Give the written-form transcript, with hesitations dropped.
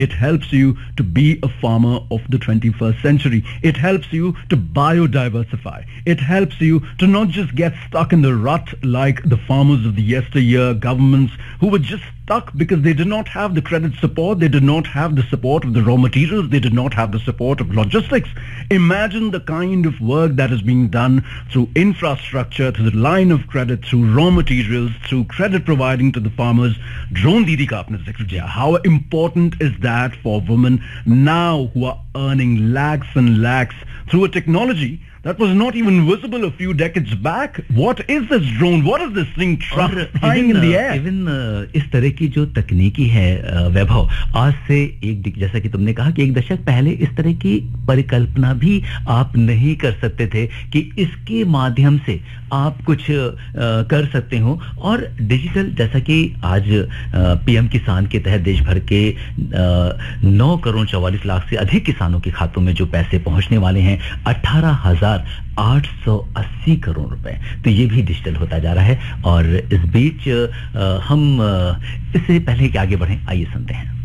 It helps you to be a farmer of the 21st century. It helps you to biodiversify. It helps you to not just get stuck in the rut like the farmers of the yesteryear governments who were just stuck because they did not have the credit support, they did not have the support of the raw materials, they did not have the support of logistics. Imagine the kind of work that is being done through infrastructure, through the line of credit, through raw materials, through credit providing to the farmers. Drone Didi ka aapne zikr kiya. How important is that for women now who are earning lakhs and lakhs through a technology that was not even visible a few decades back? What is this drone? What is this thing flying in the air? Even इस तरह की जो तकनीकी है वैभव, आज से जैसा कि तुमने कहा कि एक दशक पहले इस तरह की परिकल्पना भी आप नहीं कर सकते थे कि इसके माध्यम से आप कुछ कर सकते हो। और डिजिटल, जैसा कि आज पीएम किसान के तहत देश भर के 9 करोड़ 44 लाख से अधिक किसानों के खातों में जो पैसे पहुंचने वाले हैं 18,880 करोड़ रुपए, तो ये भी डिजिटल होता जा रहा है। और इस बीच हम इससे पहले कि आगे बढ़ें, आइए सुनते हैं।